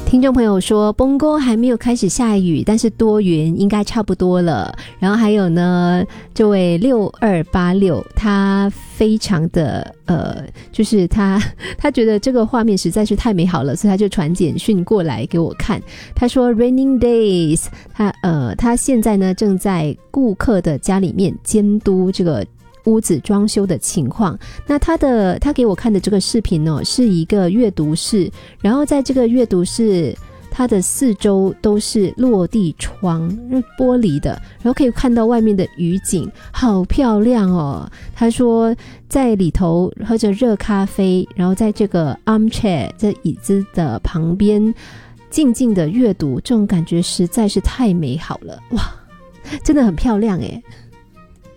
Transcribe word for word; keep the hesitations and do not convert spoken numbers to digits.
听众朋友说崩哥还没有开始下雨，但是多云应该差不多了。然后还有呢，这位六二八六他非常的呃，就是他他觉得这个画面实在是太美好了，所以他就传简讯过来给我看。他说 Raining Days， 他呃他现在呢正在顾客的家里面监督这个屋子装修的情况。那他的他给我看的这个视频呢、哦，是一个阅读室，然后在这个阅读室它的四周都是落地窗，玻璃的，然后可以看到外面的雨景，好漂亮哦。他说在里头喝着热咖啡，然后在这个 armchair 在椅子的旁边静静的阅读，这种感觉实在是太美好了，哇，真的很漂亮耶。